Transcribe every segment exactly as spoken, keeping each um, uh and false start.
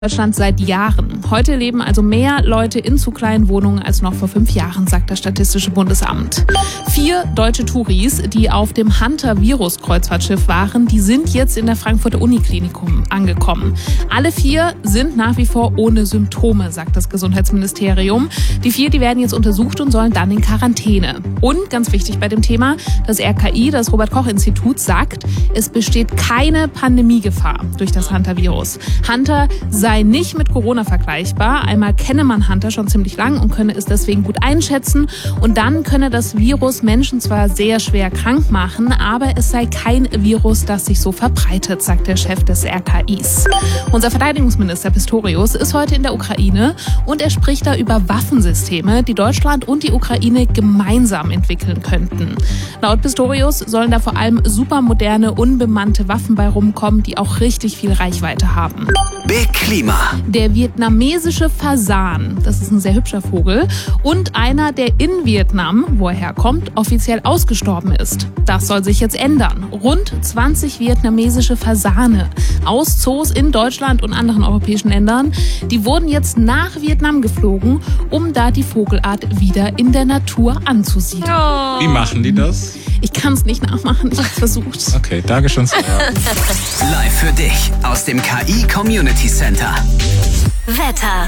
Deutschland seit Jahren. Heute leben also mehr Leute in zu kleinen Wohnungen als noch vor fünf Jahren, sagt das Statistische Bundesamt. Vier deutsche Touris, die auf dem Hunter-Virus-Kreuzfahrtschiff waren, die sind jetzt in der Frankfurter Uniklinikum angekommen. Alle vier sind nach wie vor ohne Symptome, sagt das Gesundheitsministerium. Die vier, die werden jetzt untersucht und sollen dann in Quarantäne. Und ganz wichtig bei dem Thema, das R K I, das Robert-Koch-Institut, sagt, es besteht keine Pandemiegefahr durch das Hunter-Virus. Hunter sei nicht mit Corona vergleichbar. Einmal kenne man Hunter schon ziemlich lang und könne es deswegen gut einschätzen. Und dann könne das Virus Menschen zwar sehr schwer krank machen, aber es sei kein Virus, das sich so verbreitet, sagt der Chef des R K Is. Unser Verteidigungsminister Pistorius ist heute in der Ukraine und er spricht da über Waffensysteme, die Deutschland und die Ukraine gemeinsam entwickeln könnten. Laut Pistorius sollen da vor allem supermoderne, unbemannte Waffen bei rumkommen, die auch richtig viel Reichweite haben. Big Klima. Der vietnamesische Fasan, das ist ein sehr hübscher Vogel, und einer, der in Vietnam, wo er herkommt, offiziell ausgestorben ist. Das soll sich jetzt ändern. Rund zwanzig vietnamesische Fasane aus Zoos in Deutschland und anderen europäischen Ländern, die wurden jetzt nach Vietnam geflogen, um da die Vogelart wieder in der Natur anzusiedeln. Oh. Wie machen die das? Ich kann es nicht nachmachen, ich habe es versucht. Okay, danke schön. Live für dich aus dem K I Community Center. Wetter.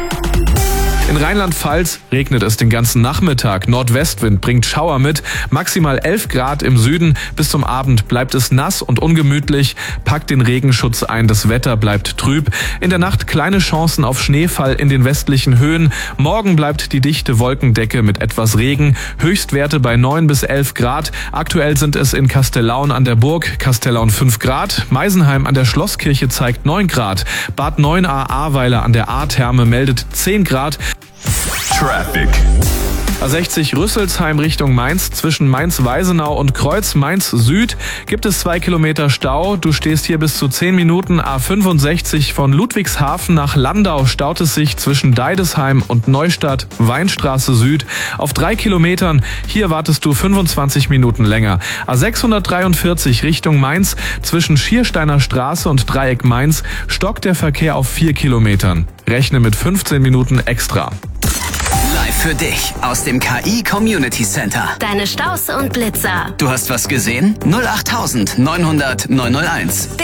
In Rheinland-Pfalz regnet es den ganzen Nachmittag. Nordwestwind bringt Schauer mit. Maximal elf Grad im Süden. Bis zum Abend bleibt es nass und ungemütlich. Packt den Regenschutz ein. Das Wetter bleibt trüb. In der Nacht kleine Chancen auf Schneefall in den westlichen Höhen. Morgen bleibt die dichte Wolkendecke mit etwas Regen. Höchstwerte bei neun bis elf Grad. Aktuell sind es in Kastellaun an der Burg. Kastellaun fünf Grad. Meisenheim an der Schlosskirche zeigt neun Grad. Bad Neuenahr-Ahrweiler an der Ahrtherme meldet zehn Grad. Traffic. A sechzig Rüsselsheim Richtung Mainz. Zwischen Mainz-Weisenau und Kreuz Mainz Süd gibt es zwei Kilometer Stau. Du stehst hier bis zu zehn Minuten. A fünfundsechzig von Ludwigshafen nach Landau staut es sich zwischen Deidesheim und Neustadt Weinstraße Süd auf drei Kilometern. Hier wartest du fünfundzwanzig Minuten länger. A sechshundertdreiundvierzig Richtung Mainz. Zwischen Schiersteiner Straße und Dreieck Mainz stockt der Verkehr auf vier Kilometern. Rechne mit fünfzehn Minuten extra. Live für dich aus dem K I Community Center. Deine Staus und Blitzer. Du hast was gesehen? null acht neunhundert neunhunderteins.